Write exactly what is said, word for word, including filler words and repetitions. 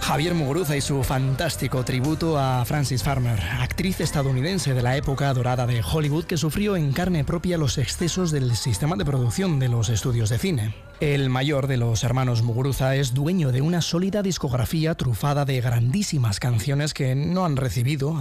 Javier Muguruza y su fantástico tributo a Frances Farmer, actriz estadounidense de la época dorada de Hollywood que sufrió en carne propia los excesos del sistema de producción de los estudios de cine. El mayor de los hermanos Muguruza es dueño de una sólida discografía trufada de grandísimas canciones que no han recibido